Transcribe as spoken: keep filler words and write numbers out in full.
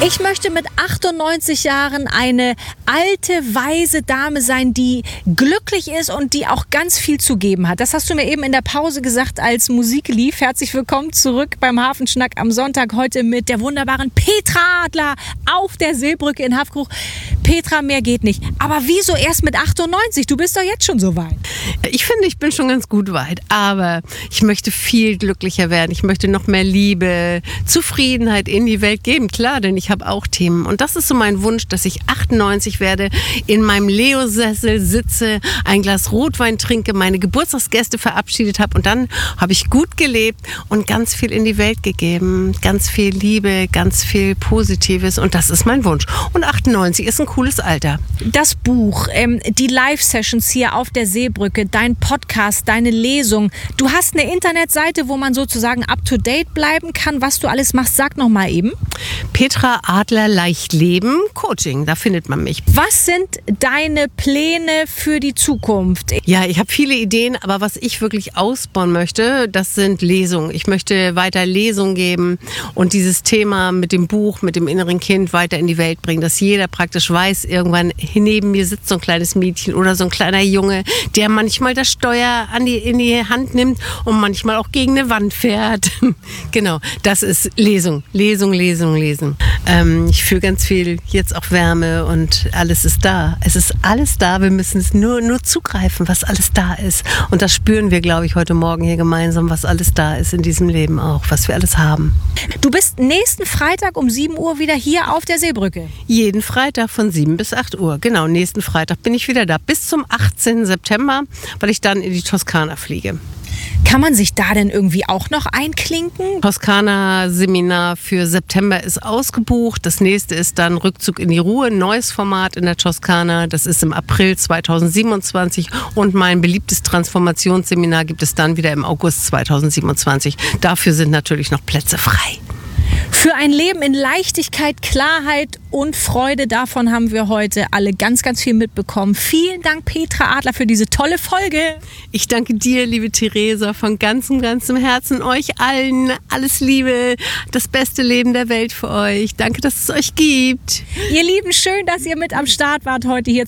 Ich möchte mit achtundneunzig Jahren eine alte, weise Dame sein, die glücklich ist und die auch ganz viel zu geben hat. Das hast du mir eben in der Pause gesagt, als Musik lief. Herzlich willkommen zurück beim Hafenschnack am Sonntag. Heute mit der wunderbaren Petra Adler auf der Seebrücke in Haffkrug. Petra, mehr geht nicht. Aber wieso erst mit achtundneunzig? Du bist doch jetzt schon so weit. Ich finde, ich bin schon ganz gut weit. Aber ich möchte viel glücklicher werden. Ich möchte noch mehr Liebe, Zufriedenheit in die Welt geben. Klar, denn ich habe auch Themen. Und das ist so mein Wunsch, dass ich achtundneunzig werde, in meinem Leo-Sessel sitze, ein Glas Rotwein trinke, meine Geburtstagsgäste verabschiedet habe. Und dann habe ich gut gelebt und ganz viel in die Welt gegeben. Ganz viel Liebe, ganz viel Positives. Und das ist mein Wunsch. Und achtundneunzig ist ein cooles Alter. Das Buch, ähm, die Live-Sessions hier auf der Seebrücke, dein Podcast, deine Lesung. Du hast eine Internetseite, wo man sozusagen up-to-date bleiben kann, was du alles machst. Sag noch mal eben. Petra Adler Leichtleben Coaching, da findet man mich. Was sind deine Pläne für die Zukunft? Ja, ich habe viele Ideen, aber was ich wirklich ausbauen möchte, das sind Lesungen. Ich möchte weiter Lesungen geben und dieses Thema mit dem Buch, mit dem inneren Kind weiter in die Welt bringen, dass jeder praktisch weiß, irgendwann neben mir sitzt so ein kleines Mädchen oder so ein kleiner Junge, der manchmal das Steuer an die, in die Hand nimmt und manchmal auch gegen eine Wand fährt. Genau, das ist Lesung, Lesung, Lesung, Lesen. Ähm, ich fühle ganz viel jetzt auch Wärme und alles ist da. Es ist alles da, wir müssen es nur, nur zugreifen, was alles da ist. Und das spüren wir, glaube ich, heute Morgen hier gemeinsam, was alles da ist in diesem Leben auch, was wir alles haben. Du bist nächsten Freitag um sieben Uhr wieder hier auf der Seebrücke. Jeden Freitag von sieben bis acht Uhr. Genau, nächsten Freitag bin ich wieder da. Bis zum achtzehnten September, weil ich dann in die Toskana fliege. Kann man sich da denn irgendwie auch noch einklinken? Toskana-Seminar für September ist ausgebucht. Das nächste ist dann Rückzug in die Ruhe, ein neues Format in der Toskana. Das ist im April zweitausendsiebenundzwanzig und mein beliebtes Transformationsseminar gibt es dann wieder im August zweitausendsiebenundzwanzig. Dafür sind natürlich noch Plätze frei. Für ein Leben in Leichtigkeit, Klarheit und Freude, davon haben wir heute alle ganz, ganz viel mitbekommen. Vielen Dank, Petra Adler, für diese tolle Folge. Ich danke dir, liebe Theresa, von ganzem, ganzem Herzen, euch allen. Alles Liebe, das beste Leben der Welt für euch. Danke, dass es euch gibt. Ihr Lieben, schön, dass ihr mit am Start wart heute hier